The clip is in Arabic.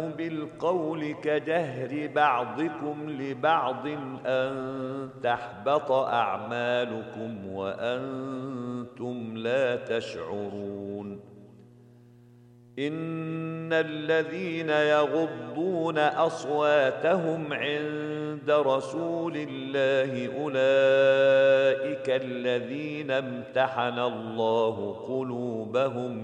بالقول كجهر بعضكم لبعض أن تحبط أعمالكم وأنتم لا تشعرون إن الذين يغضون أصواتهم عند رسول الله أولئك الذين امتحن الله قلوبهم